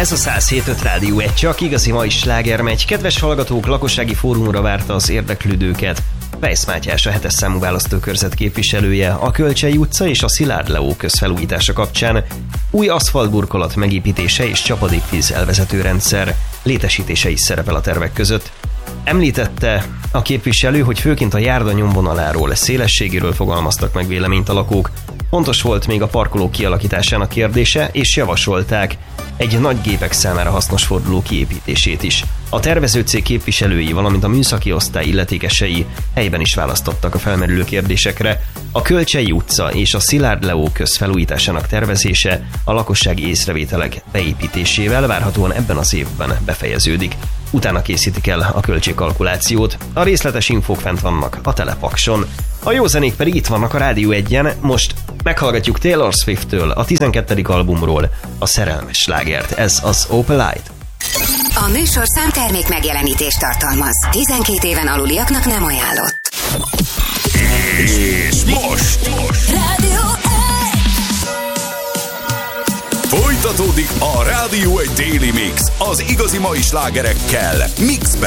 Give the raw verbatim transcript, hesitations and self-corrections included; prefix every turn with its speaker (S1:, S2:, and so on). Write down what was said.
S1: Ez a száz hét pont öt Rádió egy, csak igazi mai sláger megy. Kedves hallgatók, lakossági fórumra várta az érdeklődőket Weisz Mátyás, a hetes számú választókörzet képviselője, a Kölcsey utca és a Szilárd Leó közfelújítása kapcsán. Új aszfaltburkolat megépítése és csapadékvíz elvezető rendszer létesítése is szerepel a tervek között. Említette a képviselő, hogy főként a járda nyomvonaláról, szélességéről fogalmaztak meg véleményt a lakók. Fontos volt még a parkoló kialakításának kérdése, és javasolták egy nagy gépek számára hasznos forduló kiépítését is. A tervező cég képviselői, valamint a műszaki osztály illetékesei helyben is választottak a felmerülő kérdésekre. A Kölcsey utca és a Szilárd Leó közfelújításának tervezése a lakossági észrevételek beépítésével várhatóan ebben az évben befejeződik. Utána készítik el a költségkalkulációt. A részletes infók fent vannak a Telepakson. A jó zenék pedig itt vannak a Rádió egyen. Most meghallgatjuk Taylor Swift-től a tizenkettedik albumról a szerelmes slágert. Ez az Opalite.
S2: A műsor számtermék megjelenítést tartalmaz. tizenkét éven aluliaknak nem ajánlott.
S3: És most, most.
S2: Rádió egy.
S3: Folytatódik a Rádió egy Daily Mix az igazi mai slágerekkel. Mixben.